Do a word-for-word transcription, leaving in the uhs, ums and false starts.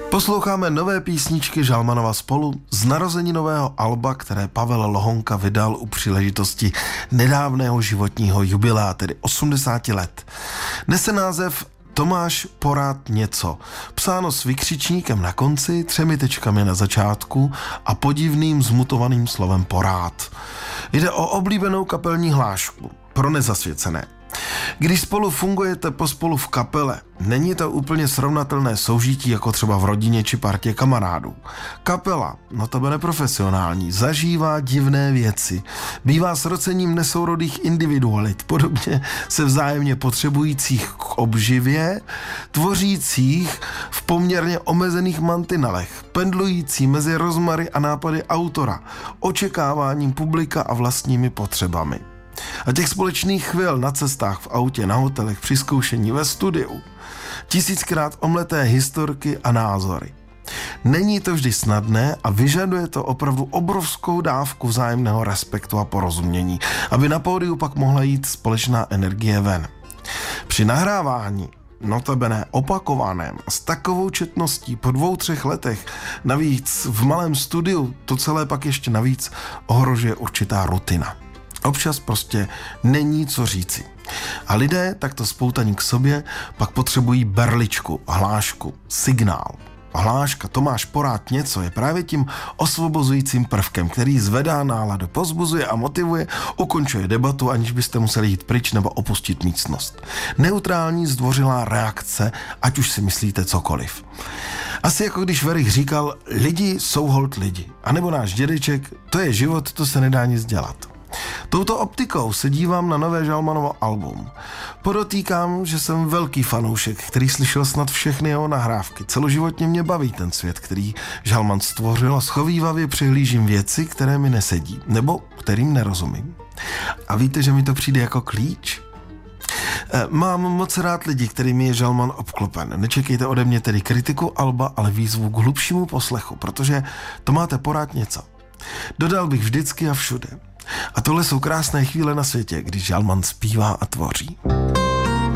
Posloucháme nové písničky Žalmanova spolu z narozeninového alba, které Pavel Lohonka vydal u příležitosti nedávného životního jubilea, tedy osmdesáti let. Nese název Tomáš porád něco. Psáno s vykřičníkem na konci, třemi tečkami na začátku a podivným zmutovaným slovem porád. Jde o oblíbenou kapelní hlášku pro nezasvěcené. Když spolu fungujete pospolu v kapele, není to úplně srovnatelné soužití jako třeba v rodině či partě kamarádů. Kapela, notabene profesionální, zažívá divné věci. Bývá srocením nesourodých individualit, podobně se vzájemně potřebujících k obživě, tvořících v poměrně omezených mantinelech, pendlující mezi rozmary a nápady autora, očekáváním publika a vlastními potřebami. A těch společných chvil na cestách, v autě, na hotelech, při zkoušení, ve studiu. Tisíckrát omleté historky a názory. Není to vždy snadné a vyžaduje to opravdu obrovskou dávku vzájemného respektu a porozumění, aby na pódiu pak mohla jít společná energie ven. Při nahrávání, notabene opakovaném, s takovou četností po dvou, třech letech, navíc v malém studiu, to celé pak ještě navíc ohrožuje určitá rutina. Občas prostě není co říci. A lidé, takto spoutaní k sobě, pak potřebují berličku, hlášku, signál. Hláška Tomáš porád něco je právě tím osvobozujícím prvkem, který zvedá náladu, povzbuzuje a motivuje, ukončuje debatu, aniž byste museli jít pryč nebo opustit místnost. Neutrální, zdvořilá reakce, ať už si myslíte cokoliv. Asi jako když Verich říkal, lidi jsou holt lidi. A nebo náš dědeček, to je život, to se nedá nic dělat. Touto optikou se dívám na nové Žalmanovo album. Podotýkám, že jsem velký fanoušek, který slyšel snad všechny jeho nahrávky. Celoživotně mě baví ten svět, který Žalman stvořil a schovívavě přihlížím věci, které mi nesedí, nebo kterým nerozumím. A víte, že mi to přijde jako klíč? Mám moc rád lidi, kterými je Žalman obklopen. Nečekejte ode mě tedy kritiku alba, ale výzvu k hlubšímu poslechu, protože to máte porád něco. Dodal bych vždycky a všude. A tohle jsou krásné chvíle na světě, když Žalman zpívá a tvoří.